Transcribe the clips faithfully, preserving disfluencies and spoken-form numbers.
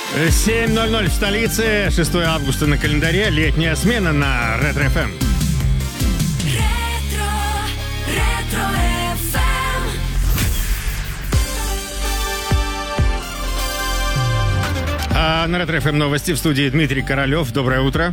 семь ноль ноль в столице, шестое августа на календаре, летняя смена на Ретро эф эм. Ретро, Ретро эф эм. А на Ретро эф эм новости, в студии Дмитрий Королёв. Доброе утро.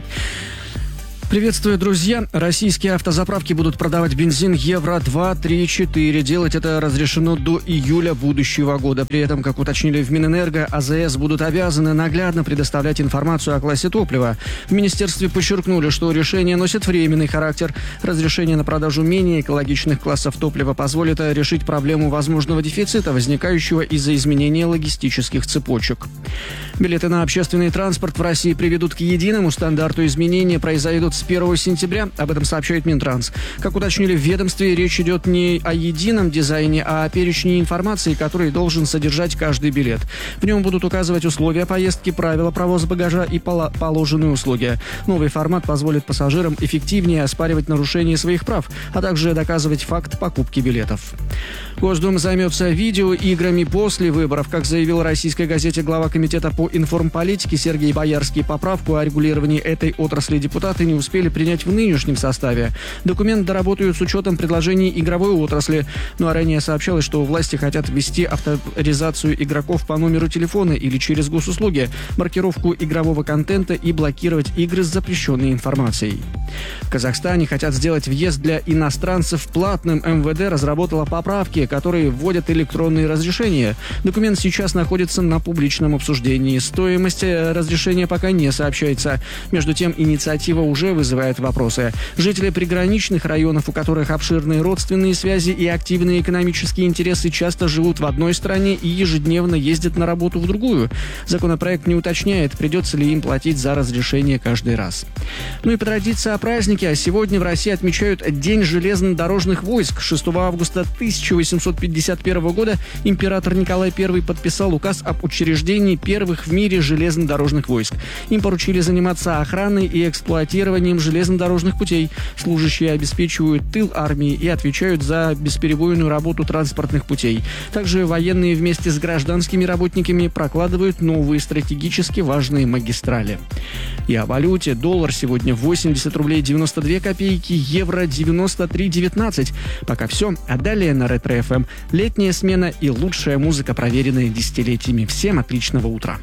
Приветствую, друзья. Российские автозаправки будут продавать бензин евро два, три, четыре. Делать это разрешено до июля будущего года. При этом, как уточнили в Минэнерго, а зэ эс будут обязаны наглядно предоставлять информацию о классе топлива. В министерстве подчеркнули, что решение носит временный характер. Разрешение на продажу менее экологичных классов топлива позволит решить проблему возможного дефицита, возникающего из-за изменения логистических цепочек. Билеты на общественный транспорт в России приведут к единому стандарту. Изменения произойдут с первого сентября, об этом сообщает Минтранс. Как уточнили в ведомстве, речь идет не о едином дизайне, а о перечне информации, который должен содержать каждый билет. В нем будут указывать условия поездки, правила провоза багажа и положенные услуги. Новый формат позволит пассажирам эффективнее оспаривать нарушение своих прав, а также доказывать факт покупки билетов. Госдума займется видеоиграми после выборов. Как заявил российской газете глава комитета по информполитике Сергей Боярский, поправку о регулировании этой отрасли депутаты не успели принять в нынешнем составе. Документ доработают с учетом предложений игровой отрасли. Ну а ранее сообщалось, что власти хотят ввести авторизацию игроков по номеру телефона или через госуслуги, маркировку игрового контента и блокировать игры с запрещенной информацией. В Казахстане хотят сделать въезд для иностранцев платным. эм вэ дэ разработала поправки, которые вводят электронные разрешения. Документ сейчас находится на публичном обсуждении. Стоимость разрешения пока не сообщается. Между тем, инициатива уже вызывает вопросы. Жители приграничных районов, у которых обширные родственные связи и активные экономические интересы, часто живут в одной стране и ежедневно ездят на работу в другую. Законопроект не уточняет, придется ли им платить за разрешение каждый раз. Ну и по традиции о празднике. А сегодня в России отмечают День железнодорожных войск. шестого августа тысяча восемьсот пятьдесят первого года император Николай Первый подписал указ об учреждении первых в мире железнодорожных войск. Им поручили заниматься охраной и эксплуатированием железнодорожных путей. Служащие обеспечивают тыл армии и отвечают за бесперебойную работу транспортных путей. Также военные вместе с гражданскими работниками прокладывают новые стратегически важные магистрали. И о валюте. Доллар сегодня восемьдесят рублей девяносто две копейки, евро девяносто три девятнадцать. Пока все. А далее на Ретро эф эм летняя смена и лучшая музыка, проверенная десятилетиями. Всем отличного утра.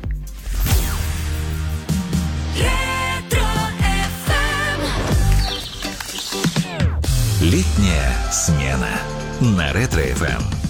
Летняя смена на Ретро эф эм.